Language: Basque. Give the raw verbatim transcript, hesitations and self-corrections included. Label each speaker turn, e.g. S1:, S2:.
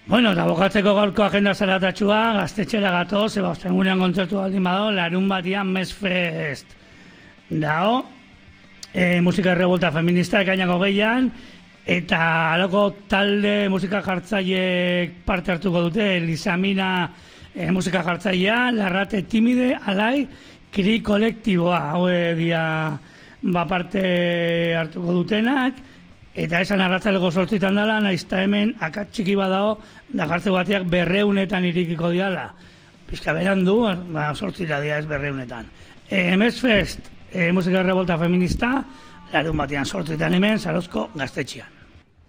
S1: Bueno, eta bokatzeko gaurko agenda zaratatxua, gaztetxera gatoz, eba ostengunean kontzertu baldin bado, larun batian Mesfest dao, e, musika revolta feminista ekainako gehian, eta aloko talde musika jartzaiek parte hartuko dute, Lisamina e, musika jartzailea, Larrate Timide, Alai, Kri kolektiboa, hau dia ba parte hartuko dutenak, eta esan arratzaleko sortzitan dela, naizta hemen akat txiki badao, da jartze bateak berreunetan irikiko diala. Pizka beran du, ba, sortzita dia ez berreunetan. E, Mesfest, e, musika revolta feminista, larun batean sortzitan hemen, Zarozko gaztetxean.